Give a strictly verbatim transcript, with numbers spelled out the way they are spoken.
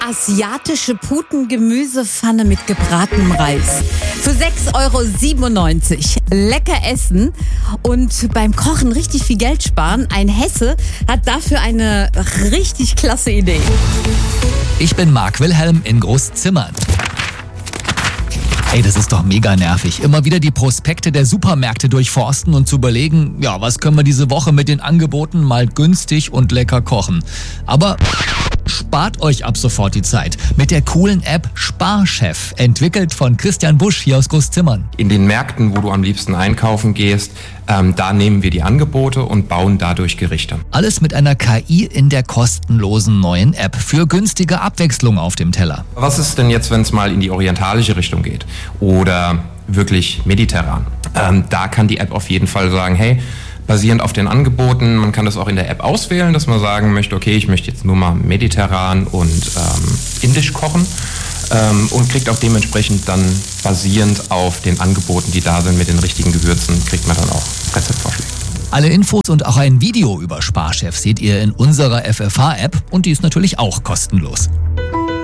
asiatische Putengemüsepfanne mit gebratenem Reis. Für sechs Euro siebenundneunzig. Lecker essen und beim Kochen richtig viel Geld sparen. Ein Hesse hat dafür eine richtig klasse Idee. Ich bin Marc Wilhelm in Großzimmern. Ey, das ist doch mega nervig. Immer wieder die Prospekte der Supermärkte durchforsten und zu überlegen, ja, was können wir diese Woche mit den Angeboten mal günstig und lecker kochen. Aber spart euch ab sofort die Zeit mit der coolen App Sparchef, entwickelt von Christian Busch hier aus Großzimmern. In den Märkten, wo du am liebsten einkaufen gehst, ähm, da nehmen wir die Angebote und bauen dadurch Gerichte. Alles mit einer K I in der kostenlosen neuen App für günstige Abwechslung auf dem Teller. Was ist denn jetzt, wenn es mal in die orientalische Richtung geht oder wirklich mediterran? Ähm, da kann die App auf jeden Fall sagen, hey, basierend auf den Angeboten, man kann das auch in der App auswählen, dass man sagen möchte, okay, ich möchte jetzt nur mal mediterran und ähm, indisch kochen ähm, und kriegt auch dementsprechend dann basierend auf den Angeboten, die da sind mit den richtigen Gewürzen, kriegt man dann auch Rezeptvorschläge. Alle Infos und auch ein Video über Sparchef seht ihr in unserer F F H-App und die ist natürlich auch kostenlos.